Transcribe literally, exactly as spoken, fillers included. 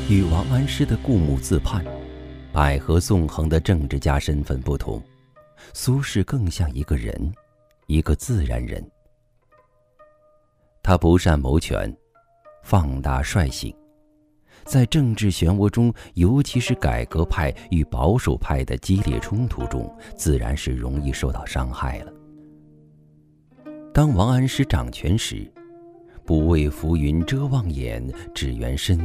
与王安石的固木自叛、百合纵横的政治家身份不同，苏轼更像一个人，一个自然人。他不善谋权，放大率性，在政治漩涡中，尤其是改革派与保守派的激烈冲突中，自然是容易受到伤害了。当王安石掌权时，不为浮云遮望眼，只缘身